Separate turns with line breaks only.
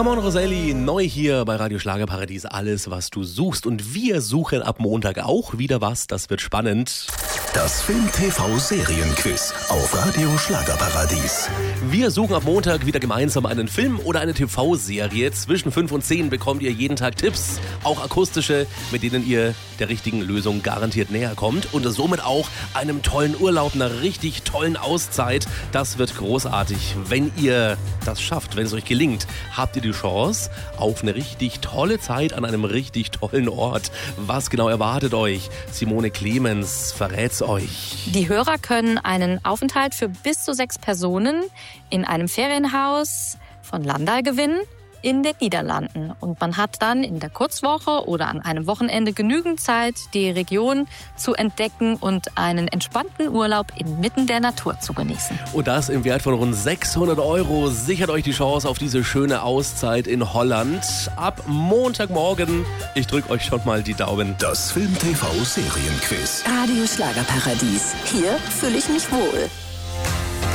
Ramon Roselli, neu hier bei Radio Schlagerparadies. Alles, was du suchst. Und wir suchen ab Montag auch wieder was. Das wird spannend.
Das Film-TV-Serienquiz auf Radio Schlagerparadies.
Wir suchen ab Montag wieder gemeinsam einen Film oder eine TV-Serie. Zwischen 5 und 10 bekommt ihr jeden Tag Tipps, auch akustische, mit denen ihr der richtigen Lösung garantiert näher kommt. Und somit auch einem tollen Urlaub, einer richtig tollen Auszeit. Das wird großartig. Wenn ihr das schafft, wenn es euch gelingt, habt ihr die Chance auf eine richtig tolle Zeit an einem richtig tollen Ort. Was genau erwartet euch? Simone Clemens verrät's euch.
Die Hörer können einen Aufenthalt für bis zu 6 Personen in einem Ferienhaus von Landal gewinnen in den Niederlanden. Und man hat dann in der Kurzwoche oder an einem Wochenende genügend Zeit, die Region zu entdecken und einen entspannten Urlaub inmitten der Natur zu genießen.
Und das im Wert von rund 600 €. Sichert euch die Chance auf diese schöne Auszeit in Holland. Ab Montagmorgen. Ich drücke euch schon mal die Daumen.
Das Film-TV-Serienquiz.
Radio Schlagerparadies. Hier fühle ich mich wohl.